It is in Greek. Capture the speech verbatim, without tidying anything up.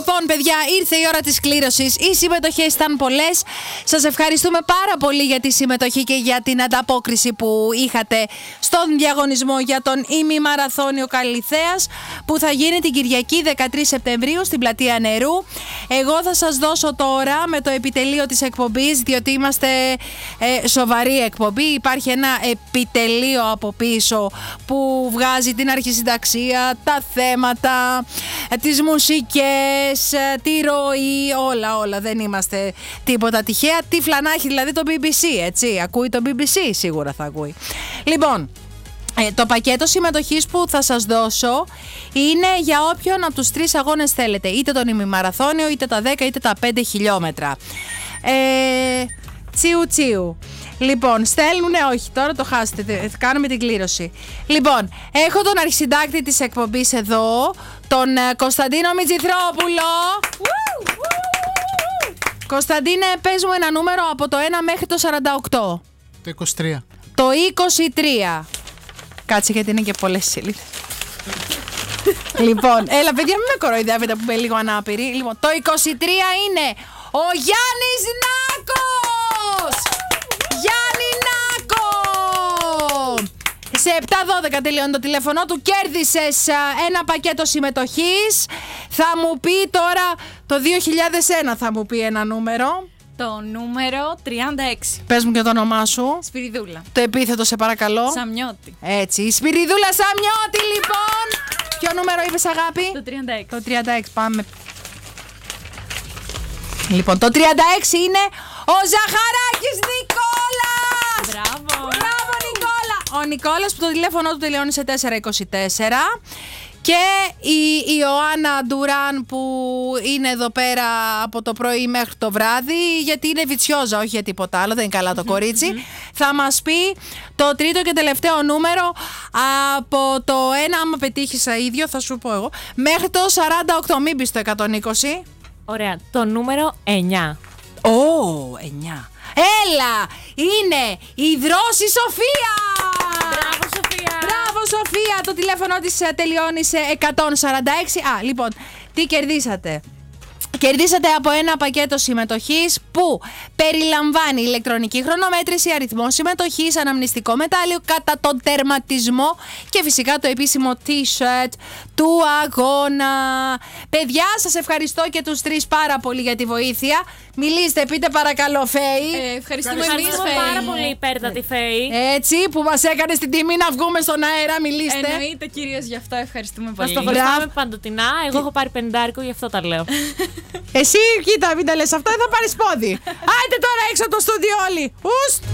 Λοιπόν, παιδιά, ήρθε η ώρα της κλήρωσης. Οι συμμετοχές ήταν πολλές. Σας ευχαριστούμε πάρα πολύ για τη συμμετοχή και για την ανταπόκριση που είχατε στον διαγωνισμό για τον ημιμαραθώνιο Καλιθέας που θα γίνει την Κυριακή δεκατρείς Σεπτεμβρίου στην Πλατεία Νερού. Εγώ θα σας δώσω τώρα με το επιτελείο της εκπομπής, διότι είμαστε ε, σοβαρή εκπομπή. Υπάρχει ένα επιτελείο από πίσω που βγάζει την αρχισυνταξία, τα θέματα, τις μουσικές, τη ροή, όλα όλα, δεν είμαστε τίποτα τυχαία. Τι φλανάχει δηλαδή το μπι μπι σι, έτσι, ακούει το μπι μπι σι, σίγουρα θα ακούει. Λοιπόν, ε, το πακέτο συμμετοχής που θα σας δώσω είναι για όποιον από τους τρεις αγώνες θέλετε, είτε τον ημιμαραθώνιο, είτε τα δέκα, είτε τα πέντε χιλιόμετρα. Ε, τσιου τσιου. Λοιπόν, στέλνουνε, όχι, τώρα το χάσετε, κάνουμε την κλήρωση. Λοιπόν, έχω τον αρχισυντάκτη της εκπομπής εδώ, τον ε, Κωνσταντίνο Μιτζηθρόπουλο. Κωνσταντίνε, πες μου ένα νούμερο από το ένα μέχρι το σαράντα οκτώ. Το είκοσι τρία. Το είκοσι τρία. Κάτσε γιατί είναι και πολλές σελίδες. Λοιπόν, έλα παιδιά, μην με κοροϊδεύετε που είμαι λίγο ανάπηρη. Λοιπόν, το είκοσι τρία είναι ο Γιάννης Νάκος! Γιάννη Νάκο! Σε επτά δώδεκα τελειώνει το τηλέφωνο του. Κέρδισες ένα πακέτο συμμετοχής. Θα μου πει τώρα το δύο χιλιάδες ένα, θα μου πει ένα νούμερο. Το νούμερο τριάντα έξι. Πες μου και το όνομά σου. Σπυριδούλα. Το επίθετο σε παρακαλώ. Σαμιώτη. Έτσι, η Σπυριδούλα Σαμιώτη λοιπόν. Ποιο νούμερο είπες αγάπη? Το τριάντα έξι. Το τριάντα έξι, πάμε. Λοιπόν, το τριάντα έξι είναι ο Ζαχαράκης Νικόλας. Μπράβο. Μπράβο Νικόλα. Ο Νικόλας που το τηλέφωνο του τελειώνει σε τετρακόσια είκοσι τέσσερα. Και η Ιωάννα Ντουράν που είναι εδώ πέρα από το πρωί μέχρι το βράδυ, γιατί είναι βιτσιόζα, όχι για τίποτα άλλο, δεν είναι καλά το κορίτσι, θα μας πει το τρίτο και τελευταίο νούμερο από το ένα, άμα πετύχεις ίδιο θα σου πω εγώ, μέχρι το σαράντα οκτώ, μην πεις το εκατόν είκοσι. Ωραία, το νούμερο εννιά. Ω, oh, εννιά. Έλα, είναι η Δρώση Σοφία! Μπράβο Σοφία! Μπράβο Σοφία, το τηλέφωνο της τελειώνει σε εκατόν σαράντα έξι. Α, λοιπόν, τι κερδίσατε? Κερδίσατε από ένα πακέτο συμμετοχής που περιλαμβάνει ηλεκτρονική χρονομέτρηση, αριθμό συμμετοχής, αναμνηστικό μετάλλιο κατά τον τερματισμό και φυσικά το επίσημο t-shirt του αγώνα. Παιδιά, σας ευχαριστώ και τους τρεις πάρα πολύ για τη βοήθεια. Μιλήστε, πείτε παρακαλώ Φέη. Ε, ευχαριστούμε εμείς, Ευχαριστούμε πάρα πολύ υπέρτατη Φέη. Έτσι, που μας έκανε στην τιμή να βγούμε στον αέρα, μιλήστε. Εννοείται κυρίως γι' αυτό, ευχαριστούμε Μας πολύ. το ευχαριστάμε παντοτινά. Εγώ έχω πάρει πεντάρικο, γι' αυτό τα λέω. Εσύ, κοίτα, μην τα λες αυτά, θα πάρεις πόδι. Άιντε τώρα έξω από το στούντιο όλοι. Ουστ!